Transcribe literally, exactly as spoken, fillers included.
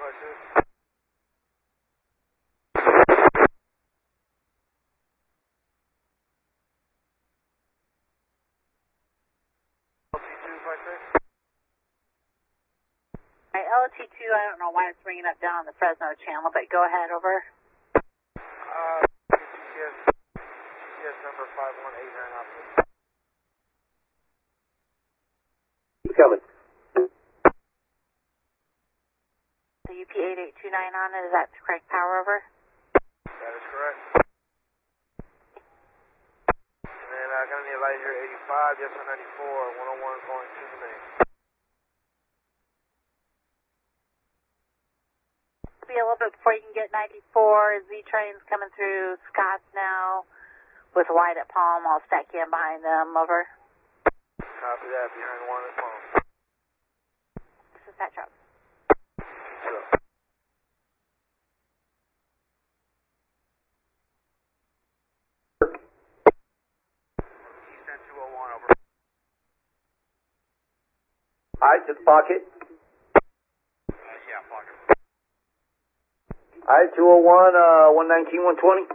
five two. L T two five six. Alright, L T two, I don't know why it's ringing up down on the Fresno channel, but go ahead, over. Uh, G P S, G P S number five one eight nine opposite. Coming. The U P eight eight two nine on it, is that the correct power, over? That is correct. And then I got an Elijah eighty-five, yes on ninety-four, one oh one going to the main. Be a little bit before you can get ninety-four. Z trains coming through Scotts now with white at Palm. I'll stack you in behind them, over. Copy that, behind one at Palm. This is Petro. So. Eastern two oh one, over. Alright, just pocket. Uh, yeah, pocket. Alright, two oh one, uh, one nineteen, one twenty.